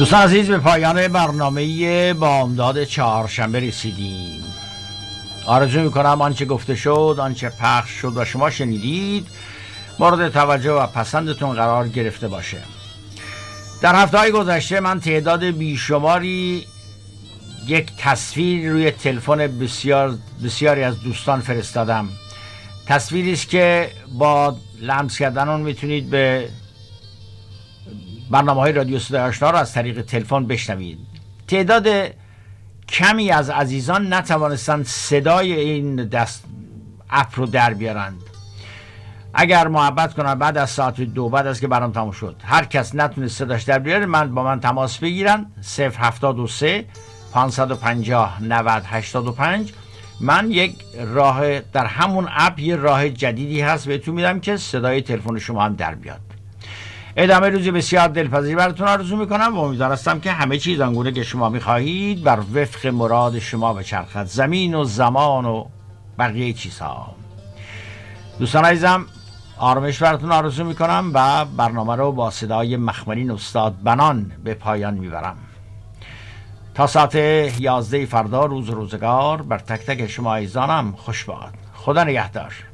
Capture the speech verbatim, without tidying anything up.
دوستان عزیز، به پایان برنامه بامداد چهارشنبه رسیدیم. آرزو میکنم آنچه گفته شد، آنچه پخش شد و شما شنیدید مورد توجه و پسندتون قرار گرفته باشه. در هفته‌های گذشته من تعداد بیشماری یک تصویر روی تلفن بسیار بسیاری از دوستان فرستادم. تصویری است که با لمس کردن اون میتونید به برنامه‌های رادیو صدای آشنا رو از طریق تلفن بشنوید. تعداد کمی از عزیزان نتوانستند صدای این دست اپ رو در بیارند. اگر محبت کنن بعد از ساعت دو بعد از که برنامه تموم شد هر کس نتونه صداش در بیاره، من با من تماس بگیرن. صفر هفتاد و سه پانصد و پنجاه نود هشتاد و پنج. من یک راه در همون اپ یه راه جدیدی هست بهتون میدم که صدای تلفن شما هم در بیاد. ادامه روزی بسیار دلپذیر براتون آرزو میکنم و امیدوارم که همه چیز آنگونه که شما میخواهید بر وفق مراد شما بچرخد، زمین و زمان و بقیه چیزها. دوستان عزیزم، آرامش براتون آرزو میکنم و برنامه رو با صدای مخملین استاد بنان به پایان میبرم. تا ساعت یازده فردا روز روزگار بر تک تک شما عزیزانم خوش باد. خدا نگهدار.